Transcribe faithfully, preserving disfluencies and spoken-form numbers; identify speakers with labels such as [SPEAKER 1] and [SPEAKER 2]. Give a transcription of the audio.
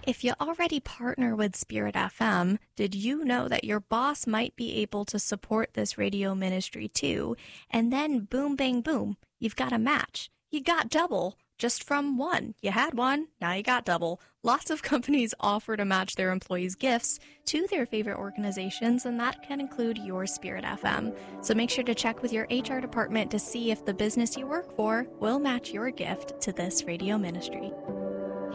[SPEAKER 1] If you already partner with Spirit F M, did you know that your boss might be able to support this radio ministry too? And then boom, bang, boom, you've got a match. You got double just from one. You had one, now you got double. Lots of companies offer to match their employees' gifts to their favorite organizations, and that can include your Spirit F M. So make sure to check with your H R department to see if the business you work for will match your gift to this radio ministry.